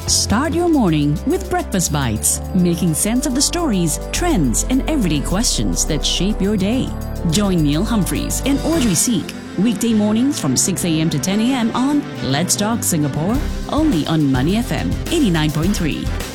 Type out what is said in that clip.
Start your morning with Breakfast Bites, making sense of the stories, trends, and everyday questions that shape your day. Join Neil Humphreys and Audrey Seek weekday mornings from 6 a.m. to 10 a.m. on Let's Talk Singapore, only on Money FM 89.3.